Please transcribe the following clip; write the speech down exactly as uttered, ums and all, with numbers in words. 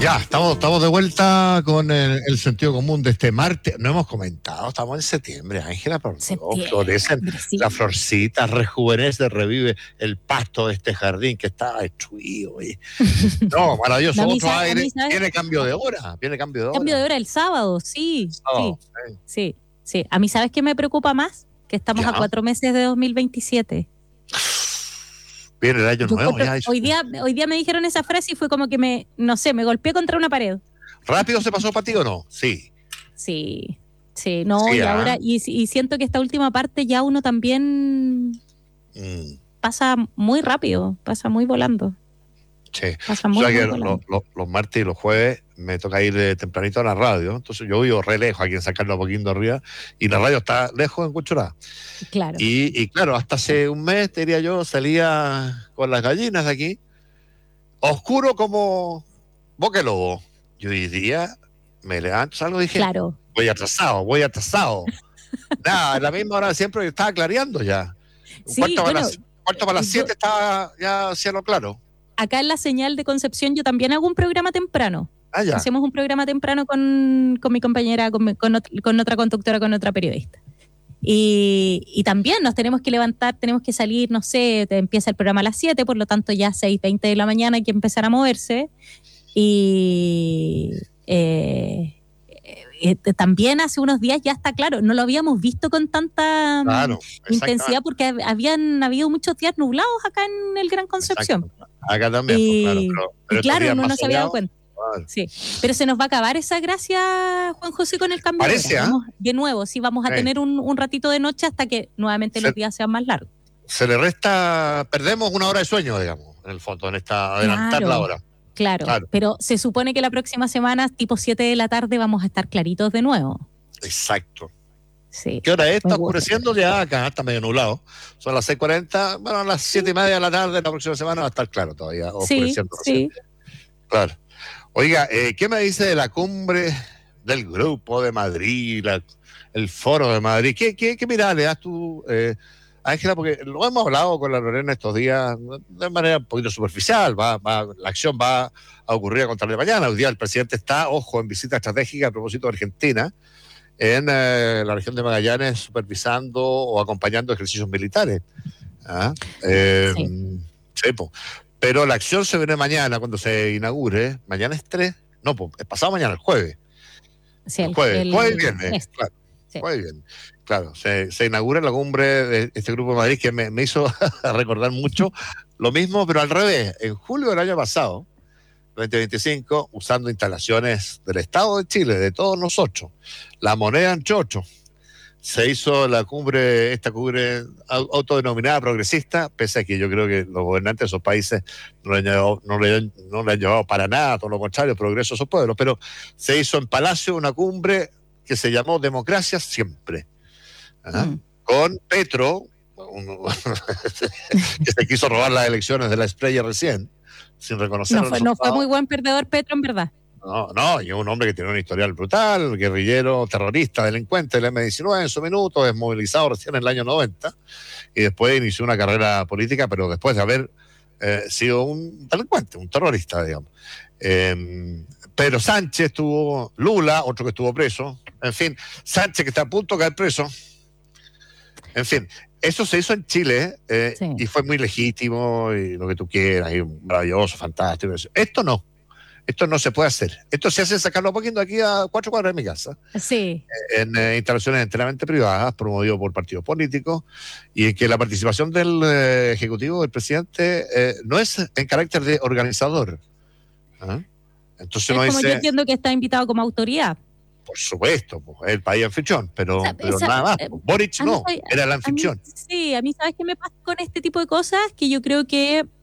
Ya, estamos, estamos de vuelta con el, el sentido común de este martes. No hemos comentado, estamos en septiembre, Ángela, por Dios, florecen sí. las florcitas, rejuvenece, revive el pasto de este jardín que estaba destruido. Y... No, maravilloso, No, otro sabe, aire, sabe, viene cambio de hora, viene cambio de hora. Cambio de hora el sábado, sí, Oh, sí, sí, sí, sí. A mí, ¿sabes qué me preocupa más? Que estamos ya. a cuatro meses de dos mil veintisiete. Viene el año Yo nuevo, encuentro, ya. hoy día, hoy día me dijeron esa frase y fue como que me, no sé, me golpeé contra una pared. ¿Rápido se pasó para ti o no? Sí. Sí, sí, no, Sí, y ¿ah? ahora, y, y siento que esta última parte ya uno también Mm. pasa muy rápido, pasa muy volando. Sí. Pasa O muy, sea muy que volando. lo, lo, los martes y los jueves me toca ir de tempranito a la radio. Entonces yo vivo re lejos, aquí en San Carlos Apoquindo arriba, y la radio está lejos en Cuchurá. Claro. Y, y claro, hasta hace un mes, te diría yo, salía con las gallinas de aquí, oscuro como boca de lobo. Yo hoy día me levanto, salgo y dije, Claro. voy atrasado, voy atrasado. Nada, a la misma hora de siempre estaba clareando ya. Un Sí, cuarto, bueno, para las, cuarto para las yo- siete estaba ya cielo claro. acá en la señal de Concepción yo también hago un programa temprano. Ah, ya. Hacemos un programa temprano con, con mi compañera, con, mi- con, ot- con otra conductora, con otra periodista. Y, y también nos tenemos que levantar, tenemos que salir, no sé, te empieza el programa a las siete, por lo tanto ya a seis veinte de la mañana hay que empezar a moverse. Y eh, eh, también hace unos días ya está claro, no lo habíamos visto con tanta mm, Claro, intensidad porque hab- habían habido muchos días nublados acá en el Gran Concepción. exacto. Acá también, pues, claro. Y, Pero, y pero estos claro, días uno más no se había dado soleados, cuenta. claro. Sí, pero se nos va a acabar esa gracia, Juan José, con el cambio Parece, de hora. ¿ah? Vamos, de nuevo, sí, vamos a Sí. tener un, un ratito de noche hasta que nuevamente Se- los días sean más largos. Se le resta, perdemos una hora de sueño, digamos, en el fondo, en esta adelantar Claro. la hora. Claro, Claro. pero se supone que la próxima semana, tipo siete de la tarde, vamos a estar claritos de nuevo. Exacto. Sí. ¿Qué hora es? Está Me gusta. oscureciendo ya acá, está medio nublado. Son las seis cuarenta, bueno, a las siete y media de la tarde la próxima semana va a estar claro todavía, Sí, oscureciendo recién. sí. Claro. Oiga, eh, ¿qué me dice de la cumbre del Grupo de Madrid, la- el Foro de Madrid? ¿Qué, qué, qué mirada le das tú, eh, Ángela? Porque lo hemos hablado con la Lorena estos días de manera un poquito superficial. Va, va, la acción va a ocurrir a contar de mañana. Hoy día el presidente está, ojo, en visita estratégica a propósito de Argentina, en eh, la región de Magallanes, supervisando o acompañando ejercicios militares. ¿Ah? Eh, Sí. sí, po. Pero la acción se viene mañana cuando se inaugure. Mañana es tres. No, pues es pasado mañana, el jueves. Sí, El el- jueves, el- jueves y viernes. este, Claro, sí. jueves y viernes. Claro, se, se inaugura la cumbre de este Grupo de Madrid que me, me hizo recordar mucho lo mismo, pero al revés. En julio del año pasado, veinte veinticinco, usando instalaciones del Estado de Chile, de todos nosotros, la moneda en chocho, se hizo la cumbre, esta cumbre au- autodenominada progresista, pese a que yo creo que los gobernantes de esos países no le han llevado, no le han, no le han llevado para nada, todo lo contrario, progreso a esos pueblos, pero se hizo en Palacio una cumbre que se llamó Democracia Siempre, ¿ah? Mm. Con Petro, un- que se quiso robar las elecciones de la Estrella recién, sin reconocer No el fue, no fue resultado. muy buen perdedor Petro, en verdad. No, no, y es un hombre que tiene un historial brutal, guerrillero, terrorista, delincuente del eme diecinueve en su minuto, desmovilizado recién en el año noventa, y después inició una carrera política, pero después de haber eh, sido un delincuente, un terrorista, digamos. Eh, Pedro Sánchez tuvo, Lula, otro que estuvo preso, en fin, Sánchez que está a punto de caer preso. En fin, eso se hizo en Chile eh, Sí. y fue muy legítimo y lo que tú quieras, y maravilloso, fantástico. Esto no. Esto no se puede hacer. Esto se hace en San Carlos Apoquindo, aquí a cuatro cuadras de mi casa, Sí. en eh, instalaciones enteramente privadas, promovido por partidos políticos, y en que la participación del eh, Ejecutivo, del presidente, eh, no es en carácter de organizador. ¿Ah? Entonces Es uno como yo dice, entiendo que está invitado como autoridad. por supuesto, pues, el país anfitrión, pero, O sea, pero esa- nada más. eh, Pues. Boric a mí no, soy- era el A mí, anfitrión. sí, a mí, ¿sabes qué me pasa con este tipo de cosas? Que yo creo que